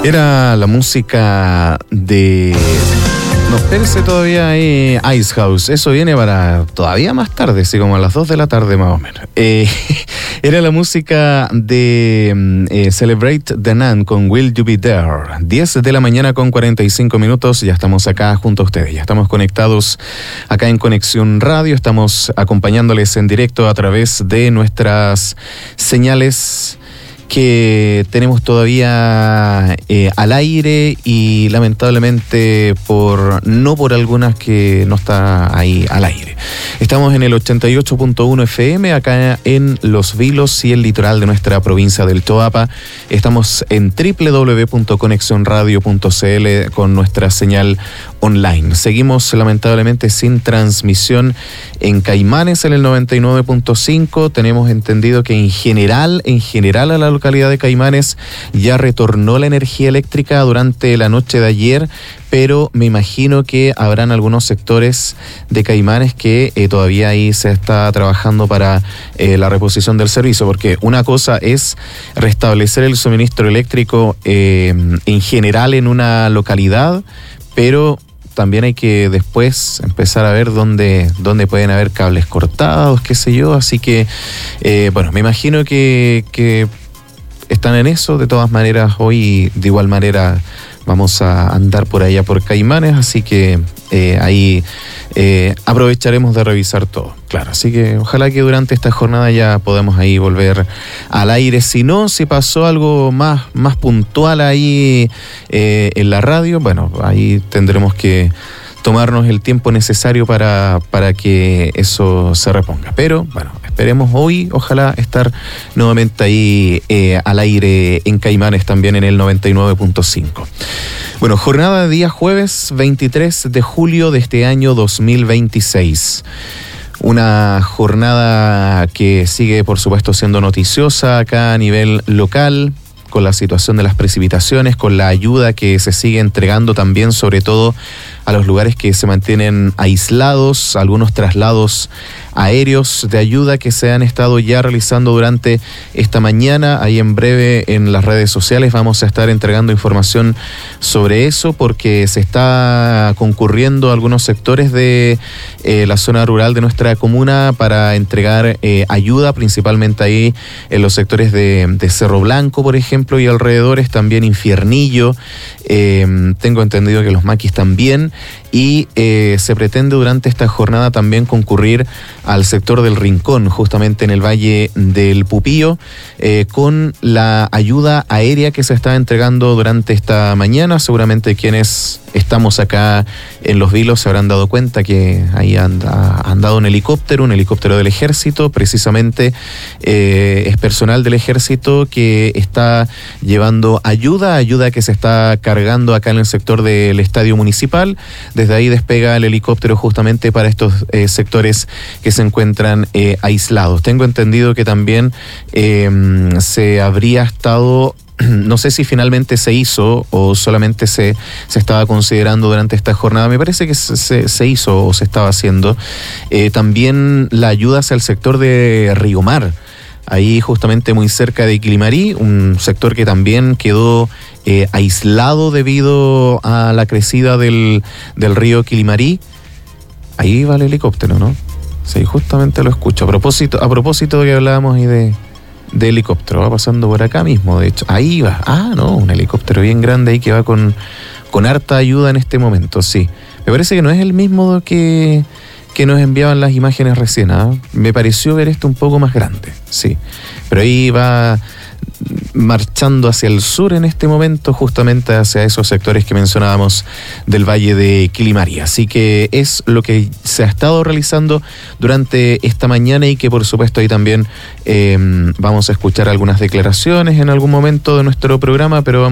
Era la música de... No, espérese todavía ahí, Ice House. Eso viene para todavía más tarde, así como a las 2 de la tarde más o menos. Era la música de Celebrate the Nan con Will You Be There. 10 de la mañana con 45 minutos. Ya estamos acá junto a ustedes. Ya estamos conectados acá en Conexión Radio. Estamos acompañándoles en directo a través de nuestras señales que tenemos todavía al aire y lamentablemente no por algunas que no está ahí al aire. Estamos en el 88.1 FM acá en Los Vilos y el litoral de nuestra provincia del Choapa. Estamos en www.conexionradio.cl con nuestra señal online. Seguimos lamentablemente sin transmisión en Caimanes en el 99.5. Tenemos entendido que en general a la localidad de Caimanes ya retornó la energía eléctrica durante la noche de ayer, pero me imagino que habrán algunos sectores de Caimanes que todavía ahí se está trabajando para la reposición del servicio, porque una cosa es restablecer el suministro eléctrico en general en una localidad, pero también hay que después empezar a ver dónde pueden haber cables cortados, qué sé yo, así que bueno, me imagino que están en eso. De todas maneras, hoy de igual manera vamos a andar por allá por Caimanes, así que ahí aprovecharemos de revisar todo, claro, así que ojalá que durante esta jornada ya podamos ahí volver al aire. Si no, si pasó algo más puntual ahí en la radio, bueno, ahí tendremos que tomarnos el tiempo necesario para que eso se reponga, pero bueno, esperemos hoy, ojalá estar nuevamente ahí al aire en Caimanes también en el 99.5. Bueno, jornada de día jueves 23 de julio de este año 2026. Una jornada que sigue, por supuesto, siendo noticiosa acá a nivel local, con la situación de las precipitaciones, con la ayuda que se sigue entregando también, sobre todo a los lugares que se mantienen aislados, algunos traslados aéreos de ayuda que se han estado ya realizando durante esta mañana. Ahí en breve en las redes sociales vamos a estar entregando información sobre eso, porque se está concurriendo a algunos sectores de la zona rural de nuestra comuna para entregar ayuda, principalmente ahí en los sectores de Cerro Blanco, por ejemplo, y alrededores, también Infiernillo. Tengo entendido que los Maquis también. Y se pretende durante esta jornada también concurrir al sector del Rincón, justamente en el Valle del Pupío, con la ayuda aérea que se está entregando durante esta mañana. Seguramente quienes estamos acá en Los Vilos se habrán dado cuenta que ahí han dado un helicóptero del ejército, precisamente es personal del ejército que está llevando ayuda que se está cargando acá en el sector del estadio municipal. Desde ahí despega el helicóptero justamente para estos sectores que se encuentran aislados. Tengo entendido que también se habría estado... No sé si finalmente se hizo o solamente se estaba considerando durante esta jornada. Me parece que se hizo o se estaba haciendo también la ayuda hacia el sector de Río Mar, ahí justamente muy cerca de Quilimarí, un sector que también quedó aislado debido a la crecida del río Quilimarí. Ahí va el helicóptero, ¿no? Sí, justamente lo escucho. A propósito de que hablábamos ahí de helicóptero, va pasando por acá mismo, de hecho. Ahí va. Un helicóptero bien grande ahí que va con harta ayuda en este momento, sí. Me parece que no es el mismo que nos enviaban las imágenes recién, ¿eh? Me pareció ver esto un poco más grande, sí. Pero ahí va marchando hacia el sur en este momento, justamente hacia esos sectores que mencionábamos del Valle de Quilimarí. Así que es lo que se ha estado realizando durante esta mañana y que por supuesto ahí también vamos a escuchar algunas declaraciones en algún momento de nuestro programa, pero vamos